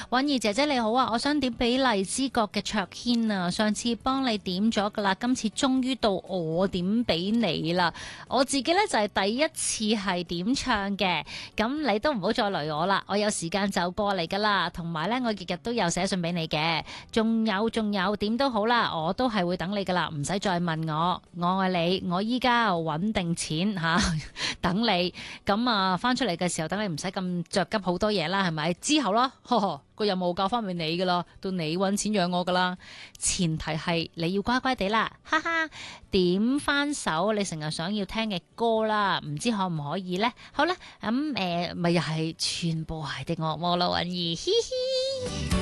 允兒姐姐你好啊，我想點俾荔枝角嘅卓軒啊，上次幫你點咗噶啦，今次終於到我點俾你啦。我自己呢就係第一次係點唱嘅，咁你都唔好再累我啦，我有時間就過嚟噶啦，同埋呢，我日日都有寫信俾你嘅，仲有點都好啦，我都係會等你噶啦，唔使再問我愛你，我依家穩定錢等你，咁啊翻出嚟嘅時候，等你唔使咁着急好多嘢啦，係咪？之後咯，個任務交翻俾你噶啦，到你搵錢養我噶啦，前提係你要乖乖地啦，哈哈，點翻首你成日想要聽嘅歌啦，唔知可唔可以呢？好啦，咁咪又係全部係的惡魔咯，允兒，嘻嘻。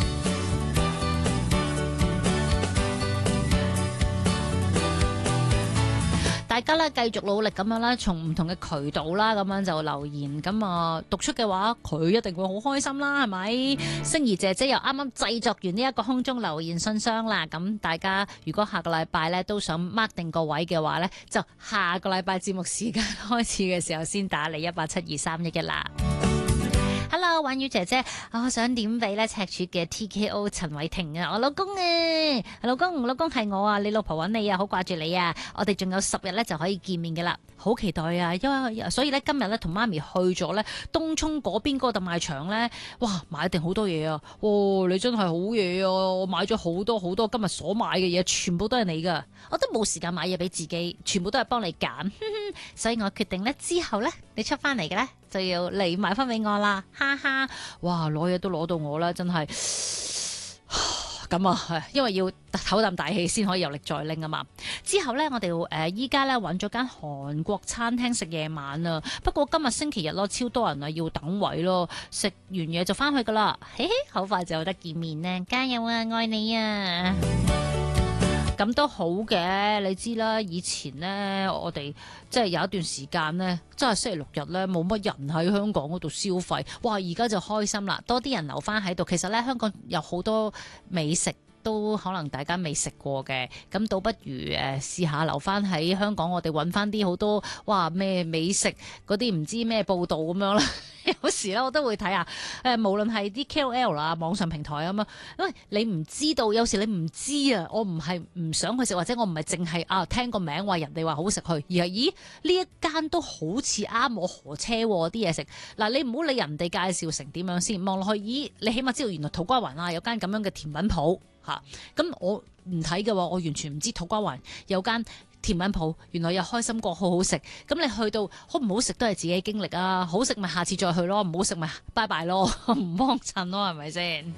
大家咧繼續努力咁樣啦，從唔同嘅渠道啦，咁樣就留言，咁啊讀出嘅話，佢一定會好開心啦，係咪？星兒姐姐又啱啱製作完呢一個空中留言信箱啦，咁大家如果下個禮拜咧都想 mark 定個位嘅話咧，就下個禮拜節目時間開始嘅時候先打嚟1872311啦。Hello， 婉如姐姐，我想點俾咧赤柱嘅 TKO 陳偉霆啊，我老公啊，老公係我啊，你老婆揾你啊，好掛住你啊，我哋仲有10日咧就可以見面嘅啦，好期待啊，因為所以咧今日咧同媽咪去咗咧東涌嗰邊嗰個特賣場咧，哇買定好多嘢啊，你真係好嘢啊，我買咗好多今日所買嘅嘢全部都係你噶，我都冇時間買嘢俾自己，全部都係幫你揀，所以我決定咧之後咧你出翻嚟嘅咧就要你買翻俾我啦。哈哈，哇！攞嘢都攞到我啦，真係咁啊，因為要唞啖大氣先可以有力再拎啊嘛。之後呢，我哋依家呢揾咗間韓國餐廳食夜晚啊。不過今日星期日咯，超多人啊，要等位咯。食完嘢就翻去噶啦，嘿嘿，好快就有得見面呢。加油啊，愛你啊！咁都好嘅，你知啦。以前呢，我哋即係有一段時間呢，真係星期六日呢，冇乜人喺香港嗰度消費。哇！而家就開心啦，多啲人留翻喺度。其實呢，香港有好多美食都可能大家未食過嘅，咁倒不如試下留翻喺香港，我哋揾翻啲好多哇咩美食嗰啲唔知咩報道咁樣啦。有時咧我都會睇下無論係啲 KOL 啦、網上平台咁樣，因為你唔知道，有時你唔知啊。我唔係唔想去食，或者我唔係淨係聽個名話人哋話好食去，而係咦呢一間都好似啱我河車啲嘢食。嗱，你唔好理人哋介紹成點樣先，望落去咦你起碼知道原來土瓜灣啊有間咁樣嘅甜品鋪嚇。咁我唔睇嘅話，我完全唔知土瓜灣有間甜品鋪，原來有開心果好好食。咁你去到好唔好食都係自己經歷啊，好食咪下次再去咯，唔好食咪拜拜咯，唔幫襯咯，係咪先？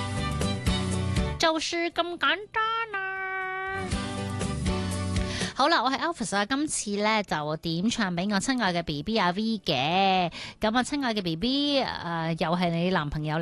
就是咁簡單啊！好啦，我係 Alvis 啊，今次咧就點唱俾我親愛嘅 BB 阿 V 嘅。咁啊，親愛嘅 BB 又係你男朋友嚟。